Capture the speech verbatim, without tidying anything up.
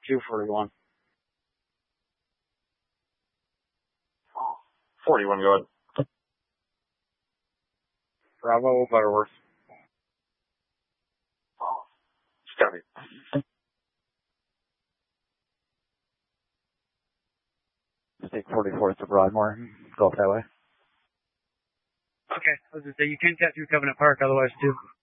two forty-one. forty-one, go ahead. Bravo, Butterworth. Copy. State forty-fourth to Broadmoor. Go up that way. Okay, I was going to say, you can cut through Covenant Park otherwise, too.